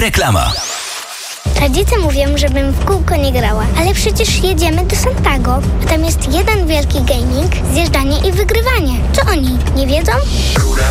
Reklama. Rodzice mówią, żebym w kółko nie grała, ale przecież jedziemy do Santago, a tam jest jeden wielki gaming, zjeżdżanie i wygrywanie. Czy oni nie wiedzą?